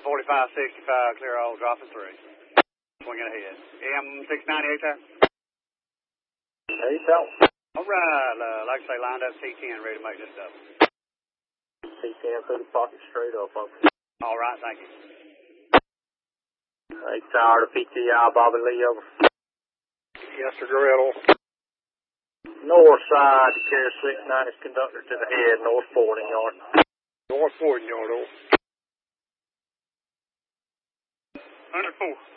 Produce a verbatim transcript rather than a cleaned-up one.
forty-five sixty-five, clear all, dropping three. Swinging ahead. M six ninety-eight there. Eight out. All right, uh, like I say, lined up T ten, ready to make this double. T ten through the pocket straight up, folks. All right, thank you. Eight tower to P T I, Bobby Lee over. Yes, sir, Gretel. North side to carry six ninety conductor to the head, north forwarding yard. North forwarding yard, over. one oh four.